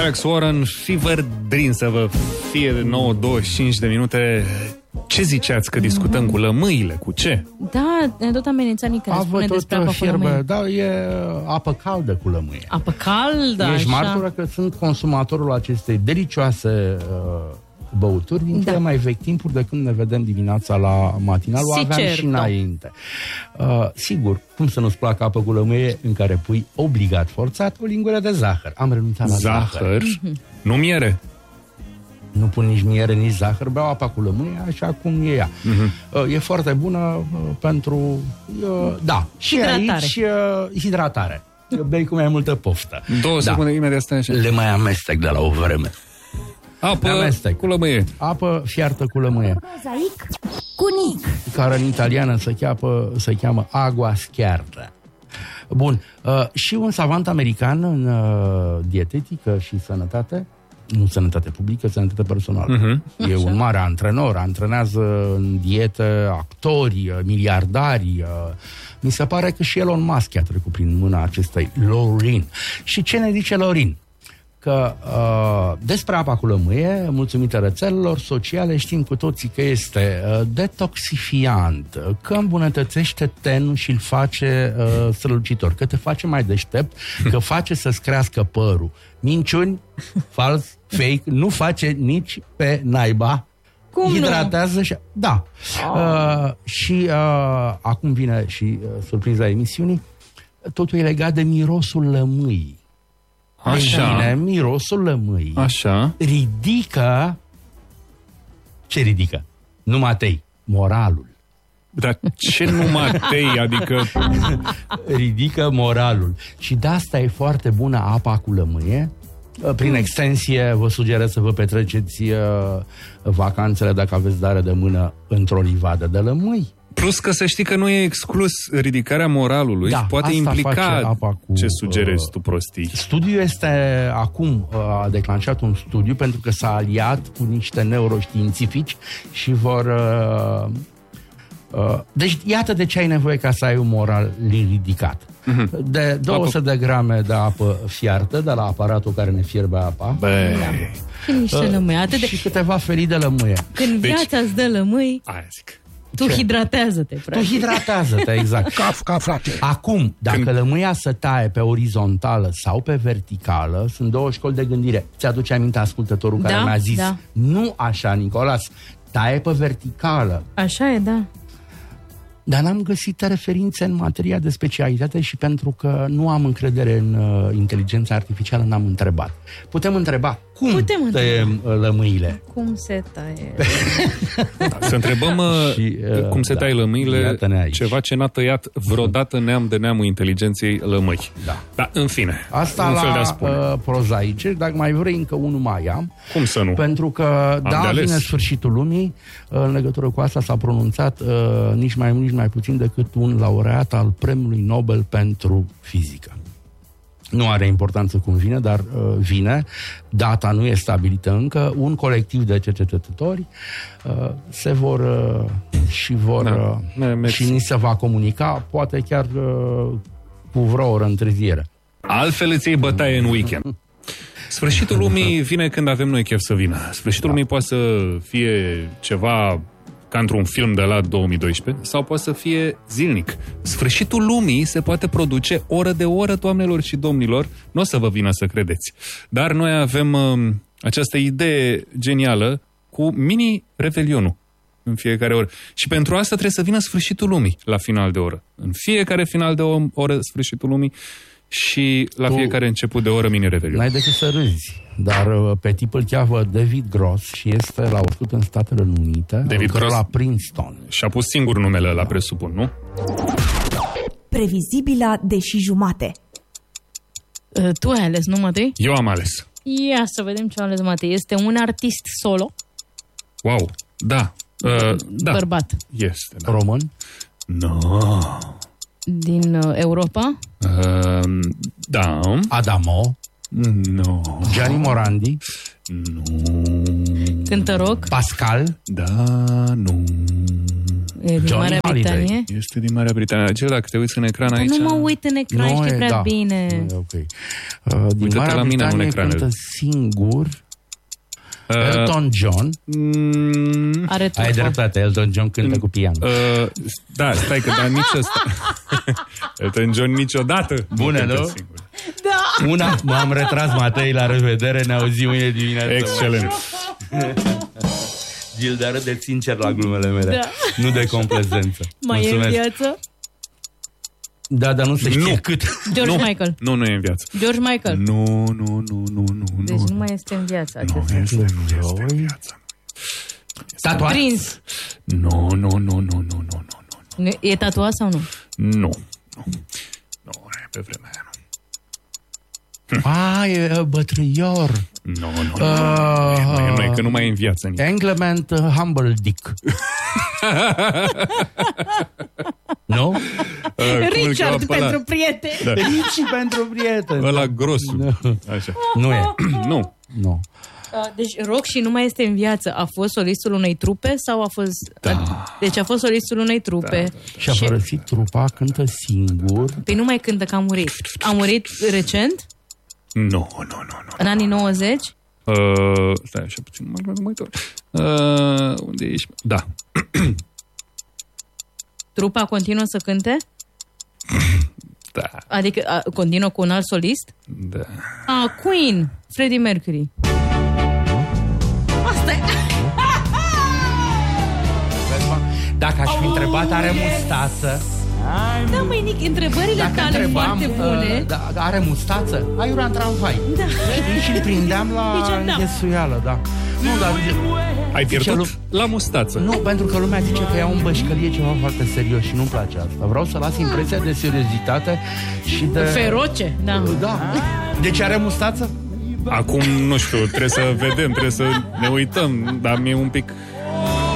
Alex Warren, Fever Dream, să vă fie de 9:25 de minute. Ce ziceați că discutăm cu lămâile? Cu ce? Da, ne tot amenința Nica, ne spune despre apă cu lămâie. Da, e apă caldă cu lămâie. Apă caldă, ești așa. martoră că sunt consumatorul acestei delicioase băuturi din cele mai vechi timpuri de când ne vedem dimineața la matinal. O aveam și înainte. Sigur, cum să nu-ți placă apă cu lămâie în care pui obligat, forțat, o lingură de zahăr. Am renunțat la zahăr. Nu miere. Nu pun nici miere, nici zahăr, beau apa cu lămâie așa cum e ea. E foarte bună pentru... da, și hidratare. Aici hidratare. Bei cu mai multă poftă. 2 secunde, imediat stai așa. Le mai amestec de la o vreme. Apă cu lămâie. Apă fiartă cu lămâie. Prozaic cu Nic. Care în italiană se cheamă agua schiartă. Bun. Și un savant american în dietetică și sănătate, nu sănătate publică, sănătate personală. E un mare antrenor, antrenează în dietă actori, miliardari. Mi se pare că și Elon Musk a trecut prin mâna acestei Lorin. Și ce ne zice Lorin? Că despre apa cu lămâie, mulțumită rețelelor sociale, știm cu toții că este detoxifiant, că îmbunătățește tenul și îl face strălucitor, că te face mai deștept, că face să-ți crească părul. Minciuni, fals, fake, nu face nici pe naiba. Cum hidratează și... Da. Și acum vine și surpriza emisiunii. Totul e legat de mirosul lămâii. Așa. Bine, mirosul lămâii. Așa. Ridică... Ce ridică? Numatei. Moralul. Dar ce numatei? Adică... ridică moralul. Și de asta e foarte bună apa cu lămâie. Prin extensie, vă sugerez să vă petreceți vacanțele, dacă aveți dare de mână, într-o livadă de lămâi. Plus că să știi că nu e exclus ridicarea moralului, da, poate implica ce sugerezi tu, prostii. Studiul este acum, a declanșat un studiu pentru că s-a aliat cu niște neuroștiințifici și vor... deci iată de ce ai nevoie ca să ai un moral ridicat. De 200 de grame de apă fiartă de la aparatul care ne fierbe apa. Și câteva felii de lămâie. Când viața îți dă lămâi, zic. Tu hidratează-te, practic. Tu hidratează-te, exact. Ca frate. Acum, dacă lămâia se taie pe orizontală sau pe verticală, sunt două școli de gândire. Ți-aduce aminte ascultătorul care mi-a zis nu așa, Nicolas, taie pe verticală. Așa e, da. Dar n-am găsit referințe în materia de specialitate și pentru că nu am încredere în inteligența artificială, n-am întrebat. Putem întreba cum tăiem lămâile. Cum se taie? Să întrebăm cum se taie lămâile, ceva ce n-a tăiat vreodată neam de neamul inteligenței lămâi. Dar, în fine, asta un fel de a spune. Prozaice, dacă mai vrei încă unul mai am. Cum să nu? Pentru că, vine sfârșitul lumii, în legătură cu asta s-a pronunțat nici mai puțin decât un laureat al Premiului Nobel pentru fizică. Nu are importanță cum vine, dar vine. Data nu e stabilită încă. Un colectiv de cercetători se vor și ni se va comunica, poate chiar cu vreo oră întârziere. Altfel îți iei bătaie în weekend. Sfârșitul lumii vine când avem noi chef să vină. Sfârșitul lumii poate să fie ceva ca într-un film de la 2012, sau poate să fie zilnic. Sfârșitul lumii se poate produce oră de oră, doamnelor și domnilor. Nu o să vă vină să credeți. Dar noi avem această idee genială cu mini-revelionul în fiecare oră. Și pentru asta trebuie să vină sfârșitul lumii la final de oră. În fiecare final de oră, sfârșitul lumii, și la fiecare început de oră mini-revelion. N-ai decât să râzi. Dar pe tip îl cheamă David Gross și este la oricât în Statele Unite, David Gross la Princeton. Și-a pus singur numele ăla, presupun, nu? Previzibila deși jumate. Tu ai ales, nu, Matei? Eu am ales. Ia să vedem ce a ales Matei. Este un artist solo. Wow, da. Bărbat. Este, da. Român? No. Din Europa? Da. Adamo? No. Gianni Morandi? Nu. Cântă rock? Pascal? Da, nu. E din Marea Britanie? Este din Marea Britanie. Acela, dacă te uiți în ecran aici... Nu mă uit în ecran, știi prea bine. Okay. Din Marea la mine Britanie cântă singur Elton John. Ai dreptate, Elton John cântă cu pian. Da, stai că dar nici ăsta. Elton John niciodată. Bună, nu? Da. Una, m-am retras, Matei, la revedere, ne auzim mâine dimineață. Excelent. Gilda, râde sincer la glumele mele. Da. Nu de complezență. Mai e în viață? Da, dar nu se știe cât. George Michael. Nu e în viață. George Michael. Nu. Deci nu mai este în viață. Nu este în viață. Tatuat? Prins. Nu. E tatuat sau nu? Nu, pe vremea aia nu. E bătrâior. Nu, e că nu mai e în viață nici. Englement Humble Dick. Nu? Richard pentru prieteni. Da. Ricci pentru prieteni. Ăla grosul. Așa. Nu e. Nu. Deci Roxy nu mai este în viață. A fost solistul unei trupe sau a fost... Da. Deci a fost solistul unei trupe. Da. Și a părăsit trupa, cântă singur. Păi nu mai cântă, că a murit. A murit recent? Nu. În anii 90? Stai așa puțin, mai tot. Unde ești? Da. Trupa continuă să cânte? Da. Adică continuă cu un alt solist? Da. Queen, Freddie Mercury. Asta e. Dacă aș fi întrebat, are mustață. Da, măi, Nic, întrebările tale foarte bune. Are mustață? Aiurea în tramvai. Da. Și îl prindeam la Deci, închesuială, da. Nu, dar... Ai pierdut la mustață. Nu, pentru că lumea zice că iau în bășcălie ceva foarte serios și nu-mi place asta. Vreau să las impresia de seriozitate și de... Feroce, da. Da. Deci are mustață? Acum, nu știu, trebuie să vedem, trebuie să ne uităm, dar mi-e un pic...